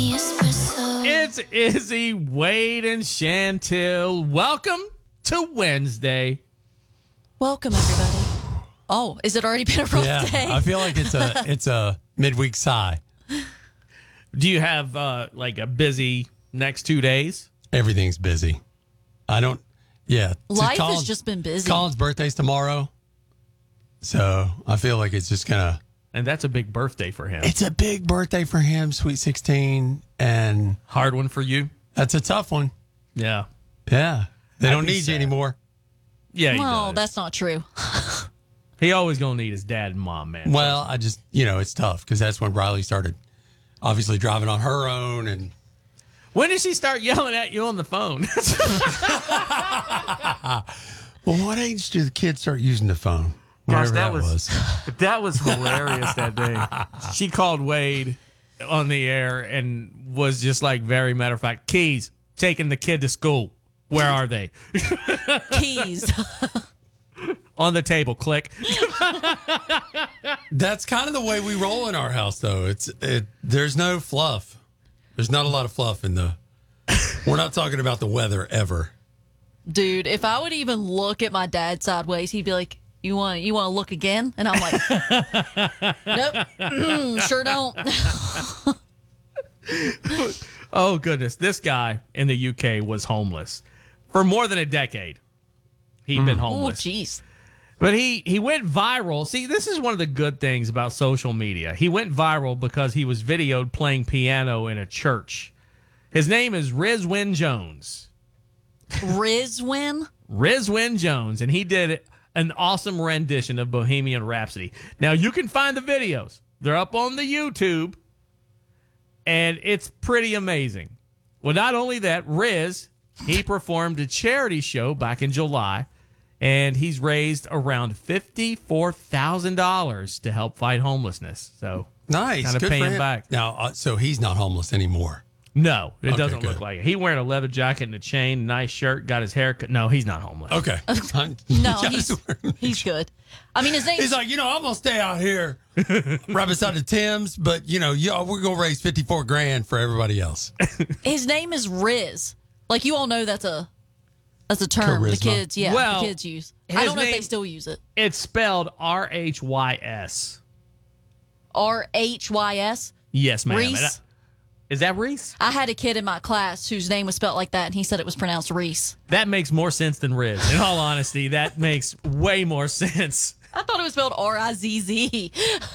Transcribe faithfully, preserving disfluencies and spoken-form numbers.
It's Izzy, Wade, and Chantil. Welcome to Wednesday. Welcome, everybody. Oh, is it already been a rough yeah, day? I feel like it's a it's a midweek sigh. Do you have uh, like a busy next two days? Everything's busy. I don't. Yeah, Life Colin's, has just been busy. Colin's birthday's tomorrow, so I feel like it's just gonna. And that's a big birthday for him. It's a big birthday for him, sweet sixteen, and Hard one for you? that's a tough one. Yeah. Yeah, they I'd don't be need sad. you anymore. Yeah, he well, does. that's not true. He always going to need his dad and mom, man. Well, I just you know it's tough because that's when Riley started, obviously driving on her own, and When did she start yelling at you on the phone? well, what age do the kids start using the phone? Gosh, Whatever that was, that was hilarious that day. She called Wade on the air and was just like very matter of fact, Keys, taking the kid to school. Where are they? Keys. On the table, click. That's kind of the way we roll in our house, though. It's it. There's no fluff. There's not a lot of fluff in the. We're not talking about the weather ever. Dude, if I would even look at my dad sideways, he'd be like, you want you want to look again? And I'm like, nope, mm, sure don't. Oh, goodness. This guy in the U K was homeless for more than a decade. He'd been Oh, homeless. jeez. But he, he went viral. See, this is one of the good things about social media. He went viral because he was videoed playing piano in a church. His name is Rizwin Jones. Rizwin? Rizwin Jones. And he did an awesome rendition of Bohemian Rhapsody. Now, you can find the videos. They're up on the YouTube. And it's pretty amazing. Well, not only that, Riz, he performed a charity show back in July. And he's raised around fifty-four thousand dollars to help fight homelessness. So Nice, kind of good for paying him. back. Now, uh, so he's not homeless anymore. No, it Okay, doesn't good. look like it. He wearing a leather jacket and a chain, nice shirt, got his hair cut. No, he's not homeless. Okay. No, he's, he's good. I mean, his name's He's like, you know, I'm gonna stay out here right beside the Thames, but you know, y'all, we're gonna raise fifty-four grand for everybody else. his name is Riz. Like, you all know that's a that's a term the Charisma. kids, yeah, Well, the kids use. I his don't know if they name- still use it. It's spelled R H Y S. R H Y S. Yes, ma'am. Reese? And I- Is that Reese? I had a kid in my class whose name was spelled like that, and he said it was pronounced Reese. That makes more sense than Riz. In all honesty, that makes way more sense. I thought it was spelled R I Z Z.